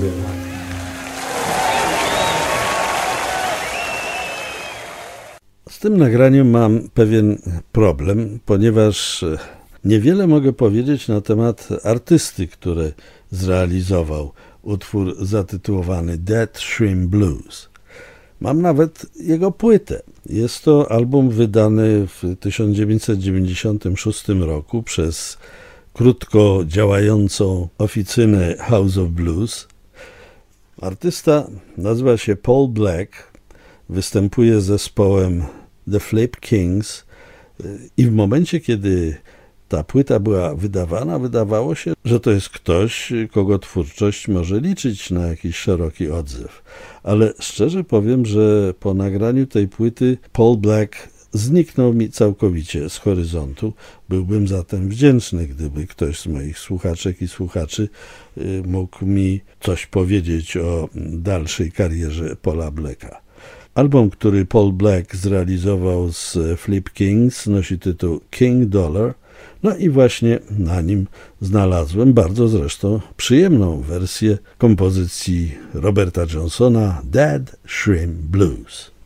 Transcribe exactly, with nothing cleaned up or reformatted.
Z tym nagraniem mam pewien problem, ponieważ niewiele mogę powiedzieć na temat artysty, który zrealizował utwór zatytułowany Dead Shrimp Blues. Mam nawet jego płytę. Jest to album wydany w tysiąc dziewięćset dziewięćdziesiątym szóstym roku przez krótko działającą oficynę House of Blues. Artysta nazywa się Paul Black, występuje z zespołem The Flip Kings i w momencie, kiedy ta płyta była wydawana, wydawało się, że to jest ktoś, kogo twórczość może liczyć na jakiś szeroki odzew. Ale szczerze powiem, że po nagraniu tej płyty Paul Black zniknął mi całkowicie z horyzontu. Byłbym zatem wdzięczny, gdyby ktoś z moich słuchaczek i słuchaczy mógł mi coś powiedzieć o dalszej karierze Paula Blacka. Album, który Paul Black zrealizował z Flip Kings, nosi tytuł King Dollar. No i właśnie na nim znalazłem bardzo zresztą przyjemną wersję kompozycji Roberta Johnsona Dead Shrimp Blues.